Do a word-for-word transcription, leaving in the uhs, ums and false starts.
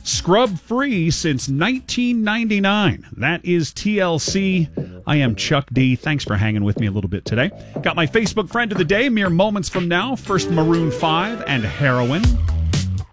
scrub-free since nineteen ninety-nine. That is T L C. I am Chuck D. Thanks for hanging with me a little bit today. Got my Facebook friend of the day, mere moments from now. First Maroon five and Heroin.